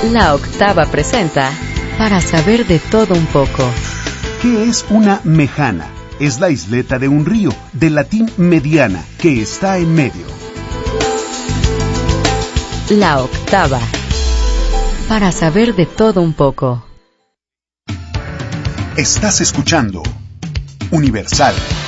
La Octava presenta Para saber de todo un poco. ¿Qué es una mejana? Es la isleta de un río, del latín mediana, que está en medio. La Octava. Para saber de todo un poco. Estás escuchando Universal.